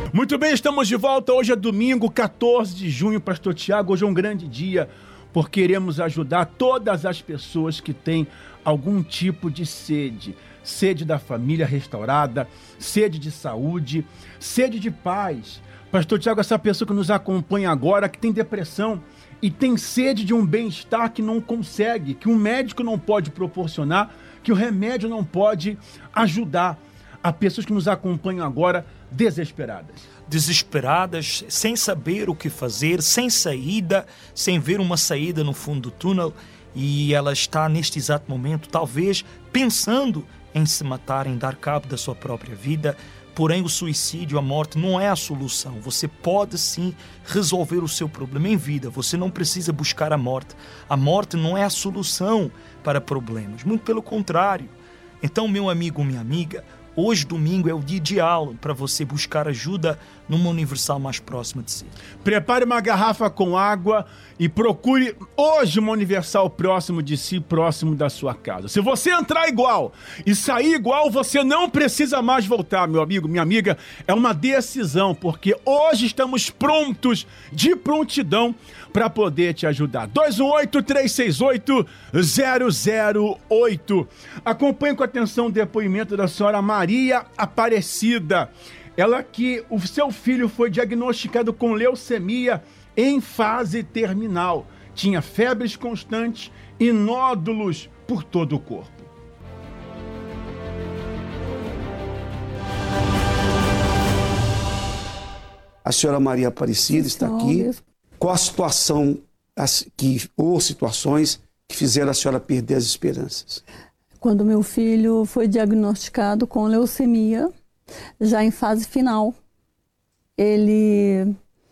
Muito bem, estamos de volta. Hoje é domingo, 14 de junho, Pastor Tiago. Hoje é um grande dia, porque queremos ajudar todas as pessoas que têm algum tipo de sede. Sede da família restaurada, sede de saúde, sede de paz. Pastor Tiago, essa pessoa que nos acompanha agora, que tem depressão e tem sede de um bem-estar que não consegue, que um médico não pode proporcionar, que o remédio não pode ajudar. Há pessoas que nos acompanham agora desesperadas, sem saber o que fazer, sem saída, sem ver uma saída no fundo do túnel, e ela está neste exato momento talvez pensando em se matar, em dar cabo da sua própria vida. Porém, o suicídio, a morte não é a solução. Você pode sim resolver o seu problema em vida. Você não precisa buscar a morte. A morte não é a solução para problemas, muito pelo contrário. Então, meu amigo, minha amiga, hoje, domingo, é o dia ideal para você buscar ajuda numa Universal mais próxima de si. Prepare uma garrafa com água e procure hoje uma Universal próximo de si, próximo da sua casa. Se você entrar igual e sair igual, você não precisa mais voltar, meu amigo, minha amiga. É uma decisão, porque hoje estamos prontos, de prontidão, para poder te ajudar. 218-368-008. Acompanhe com atenção o depoimento da senhora Maria Aparecida. Ela que o seu filho foi diagnosticado com leucemia em fase terminal. Tinha febres constantes e nódulos por todo o corpo. A senhora Maria Aparecida está aqui. Qual a situação ou situações que fizeram a senhora perder as esperanças? Quando meu filho foi diagnosticado com leucemia, já em fase final, ele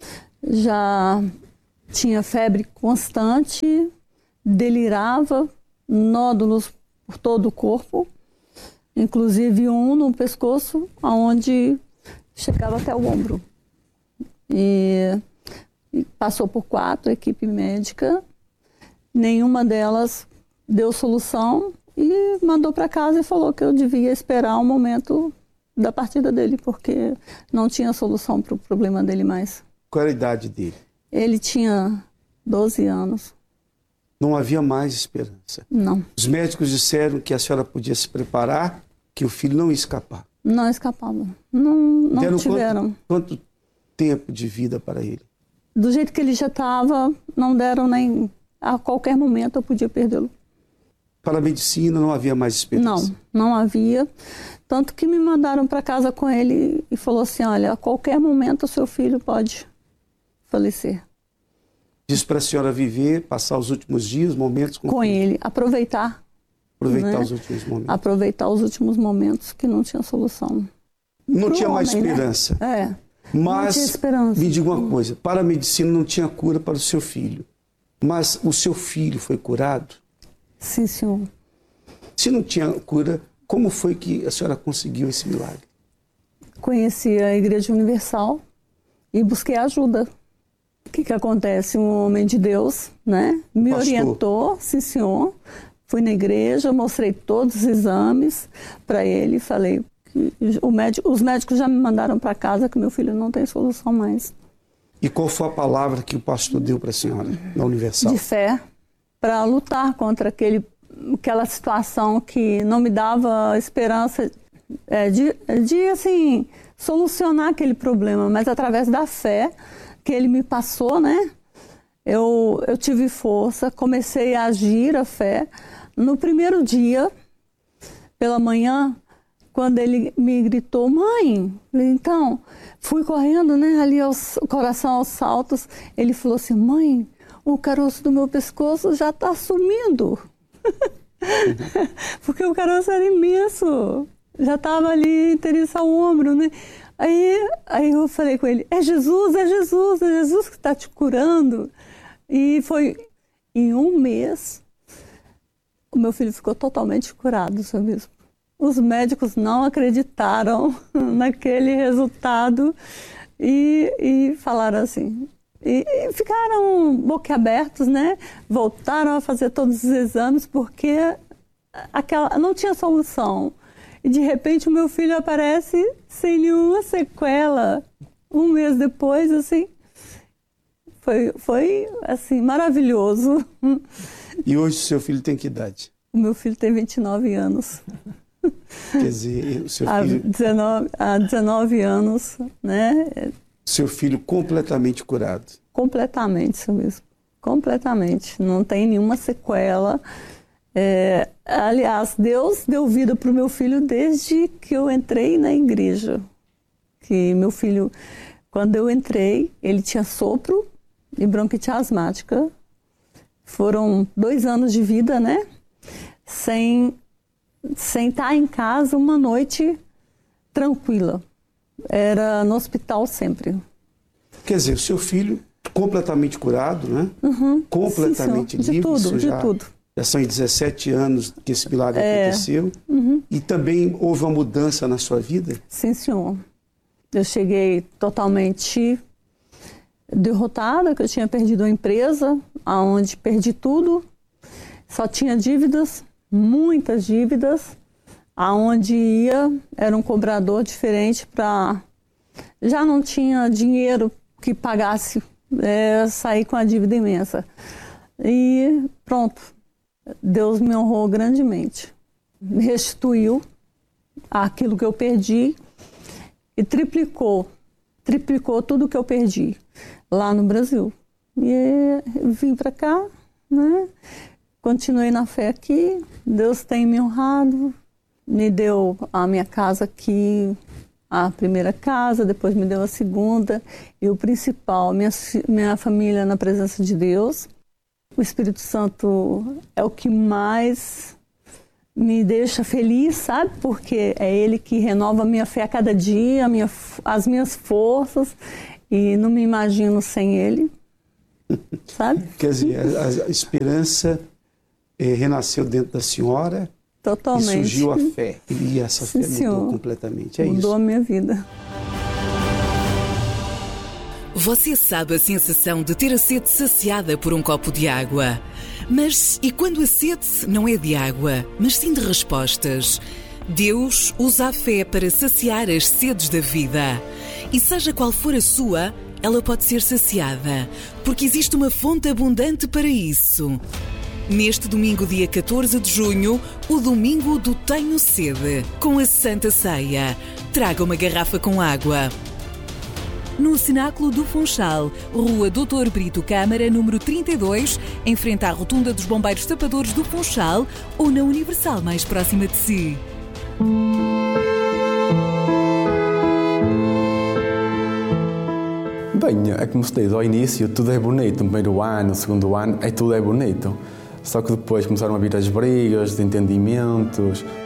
já tinha febre constante, delirava, nódulos por todo o corpo, inclusive um no pescoço, onde chegava até o ombro. E passou por 4 equipes médicas, nenhuma delas deu solução e mandou para casa e falou que eu devia esperar o momento da partida dele, porque não tinha solução para o problema dele mais. Qual era a idade dele? Ele tinha 12 anos. Não havia mais esperança? Não. Os médicos disseram que a senhora podia se preparar, que o filho não ia escapar? Não escapava. Não tiveram. Quanto tempo de vida para ele? Do jeito que ele já estava, não deram nem... A qualquer momento eu podia perdê-lo. Para a medicina não havia mais esperança? Não havia. Tanto que me mandaram para casa com ele e falou assim, olha, a qualquer momento o seu filho pode falecer. Diz para a senhora viver, passar os últimos dias, momentos com ele. Aproveitar. Aproveitar, né? Os últimos momentos. Aproveitar os últimos momentos que não tinha solução. Não tinha mais esperança. Né? Mas, me diga uma coisa, para a medicina não tinha cura para o seu filho. Mas o seu filho foi curado? Sim, senhor. Se não tinha cura, como foi que a senhora conseguiu esse milagre? Conheci a Igreja Universal e busquei ajuda. O que acontece? Um homem de Deus, né? Me orientou, sim, senhor. Fui na igreja, mostrei todos os exames para ele, falei... Os médicos já me mandaram para casa que meu filho não tem solução mais. E qual foi a palavra que o pastor deu para a senhora na Universal? De fé, para lutar contra aquela situação que não me dava esperança de assim, solucionar aquele problema, mas através da fé que ele me passou, né? Eu tive força, comecei a agir a fé. No primeiro dia, pela manhã, quando ele me gritou, mãe, então, fui correndo, né, ali o coração aos saltos, ele falou assim, mãe, o caroço do meu pescoço já está sumindo. Porque o caroço era imenso, já estava ali inteiriço ao ombro, né? Aí eu falei com ele, é Jesus que está te curando. E foi em um mês, o meu filho ficou totalmente curado, seu bispo. Os médicos não acreditaram naquele resultado e falaram assim. E ficaram boquiabertos, né? Voltaram a fazer todos os exames porque não tinha solução. E de repente o meu filho aparece sem nenhuma sequela. um mês depois, assim, foi assim, maravilhoso. E hoje o seu filho tem que idade? O meu filho tem 29 anos. Quer dizer, o seu filho... Há 19 anos, né? Seu filho completamente curado. Completamente, seu bispo. Completamente. Não tem nenhuma sequela. Aliás, Deus deu vida para o meu filho desde que eu entrei na igreja. Que meu filho, quando eu entrei, ele tinha sopro e bronquite asmática. Foram 2 anos de vida, né? Sem estar em casa uma noite tranquila. Era no hospital sempre. Quer dizer, o seu filho completamente curado, né? Completamente sim, livre. De tudo. Já são 17 anos que esse milagre aconteceu. E também houve uma mudança na sua vida? Sim, senhor. Eu cheguei totalmente derrotada, que eu tinha perdido a empresa, aonde perdi tudo. Só tinha dívidas, muitas dívidas. Aonde ia, era um cobrador diferente para... Já não tinha dinheiro que pagasse, sair com a dívida imensa. E pronto, Deus me honrou grandemente. Me restituiu aquilo que eu perdi e triplicou tudo que eu perdi lá no Brasil. E vim para cá, né? Continuei na fé aqui, Deus tem me honrado. Me deu a minha casa aqui, a primeira casa, depois me deu a segunda. E o principal, minha família na presença de Deus. O Espírito Santo é o que mais me deixa feliz, sabe? Porque é Ele que renova a minha fé a cada dia, as minhas forças. E não me imagino sem Ele, sabe? Quer dizer, a esperança renasceu dentro da senhora... Totalmente. E surgiu a fé. E essa fé mudou completamente. Mudou a minha vida. Você sabe a sensação de ter a sede saciada por um copo de água. Mas e quando a sede não é de água, mas sim de respostas? Deus usa a fé para saciar as sedes da vida. E seja qual for a sua, ela pode ser saciada, porque existe uma fonte abundante para isso. Neste domingo, dia 14 de junho, o domingo do Tenho Sede, com a Santa Ceia. Traga uma garrafa com água. No Cenáculo do Funchal, Rua Doutor Brito Câmara, número 32, em frente à Rotunda dos Bombeiros Tapadores do Funchal, ou na Universal mais próxima de si. Bem, é como se diz, ao início tudo é bonito, no primeiro ano, no segundo ano, tudo é bonito. Só que depois começaram a vir as brigas, os entendimentos,